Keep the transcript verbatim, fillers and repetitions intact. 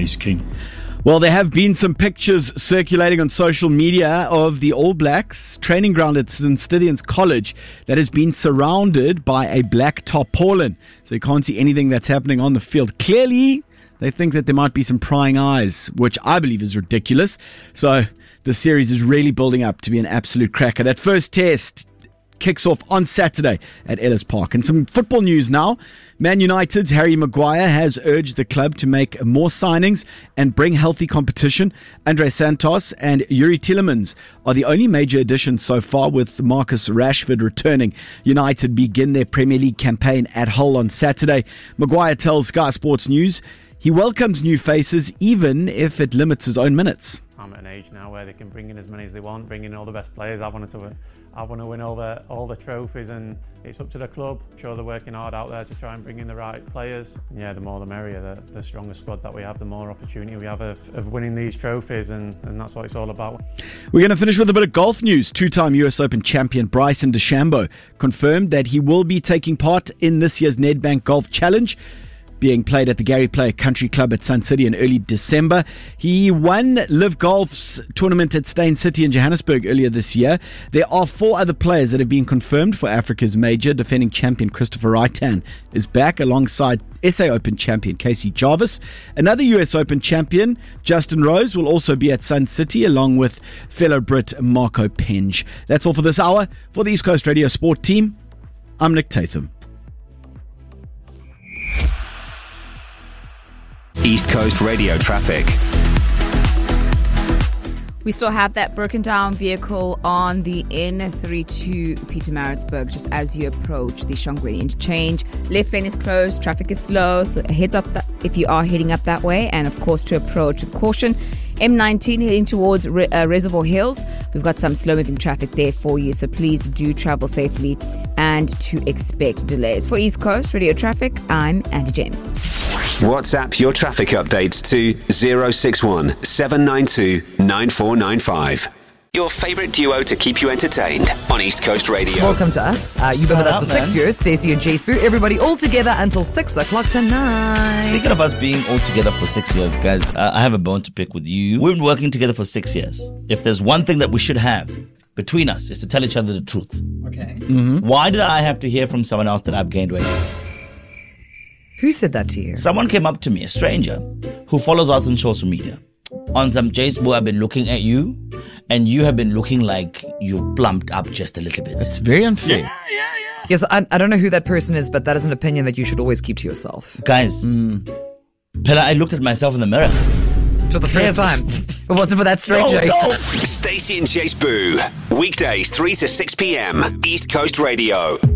is king. Well, there have been some pictures circulating on social media of the All Blacks training ground at Saint Stithians College that has been surrounded by a black tarpaulin. So you can't see anything that's happening on the field. Clearly, they think that there might be some prying eyes, which I believe is ridiculous. So the series is really building up to be an absolute cracker. That first test kicks off on Saturday at Ellis Park. And some football news now. Man United's Harry Maguire has urged the club to make more signings and bring healthy competition. Andre Santos and Yuri Tielemans are the only major additions so far, with Marcus Rashford returning. United begin their Premier League campaign at Hull on Saturday. Maguire tells Sky Sports News he welcomes new faces even if it limits his own minutes. I'm at an age now where they can bring in as many as they want, bring in all the best players. I wanted to win. I want to win all the all the trophies, and it's up to the club. I'm sure they're working hard out there to try and bring in the right players. Yeah, the more the merrier. The, the stronger squad that we have, the more opportunity we have of, of winning these trophies, and, and that's what it's all about. We're going to finish with a bit of golf news. Two-time U S Open champion Bryson DeChambeau confirmed that he will be taking part in this year's Nedbank Golf Challenge, being played at the Gary Player Country Club at Sun City in early December. He won Live Golf's tournament at Steyn City in Johannesburg earlier this year. There are four other players that have been confirmed for Africa's major. Defending champion Christopher Raitan is back alongside S A Open champion Casey Jarvis. Another U S Open champion, Justin Rose, will also be at Sun City along with fellow Brit Marco Penge. That's all for this hour. For the East Coast Radio Sport team, I'm Nick Tatham. East Coast Radio traffic. We still have that broken down vehicle on the N thirty-two Pietermaritzburg just as you approach the Shongweni interchange. Left lane is closed, traffic is slow, so heads up that if you are heading up that way, and of course to approach with caution. M nineteen heading towards Re- uh, Reservoir Hills. We've got some slow moving traffic there for you, so please do travel safely and to expect delays. For East Coast Radio Traffic, I'm Andy James. WhatsApp your traffic updates to zero six one seven nine two nine four nine five. Your favourite duo to keep you entertained on East Coast Radio. Welcome to us. Uh, you've been with us for six years. Stacey and Jay Spoo. Everybody all together until six o'clock tonight. Speaking of us being all together for six years, guys, uh, I have a bone to pick with you. We've been working together for six years. If there's one thing that we should have between us, is to tell each other the truth. Okay. Mm-hmm. Why did I have to hear from someone else that I've gained weight? Who said that to you? Someone came up to me, a stranger, who follows us on social media. On some Jace, I've been looking at you, and you have been looking like you've plumped up just a little bit. It's very unfair. Yeah, yeah, yeah. Yes, I, I don't know who that person is, but that is an opinion that you should always keep to yourself. Guys, mm. Pella, I looked at myself in the mirror. For the first time. It wasn't for that stranger. No, no. Stacey and Chase Boo. Weekdays three to six p.m. East Coast Radio.